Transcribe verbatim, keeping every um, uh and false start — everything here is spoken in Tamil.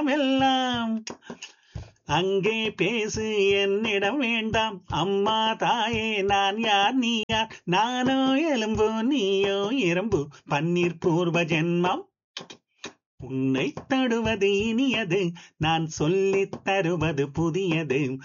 எல்லாம் அங்கே பேசு என்னிடம் வேண்டாம் அம்மா தாயே நான் யார் நீ யார் நானோ எலும்பு நீயோ எறும்பு பன்னீர் பூர்வ ஜென்மம் உன்னை தடுவது இனியது நான் சொல்லித் தருவது புதியது